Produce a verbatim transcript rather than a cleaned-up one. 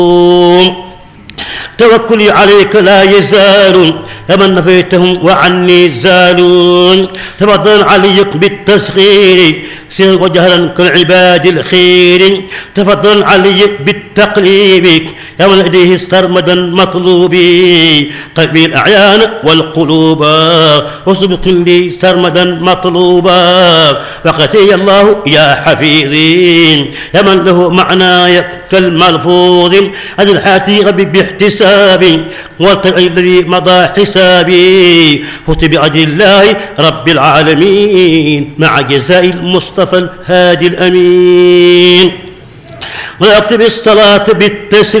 توكلي عليك لا يزال فمن نفيتهم وعني زالون. تفضل عليك بالتسخير سرا وجهرا كالعباد الخير. تفضل علي بالتقليب يا من لديه سرمدا مطلوبي قلبي الأعيان والقلوب وسبق لي سرمدا مطلوبا. وقتي الله يا حفيظي يا من له معناي كالملفوظ عن الحاتي ربي باحتسابي والطيء الذي مضى حسابي. فزت بأجل الله رب العالمين مع جزاء المصطفى الهادي الأمين. وأكتب الصلاة بالتسليم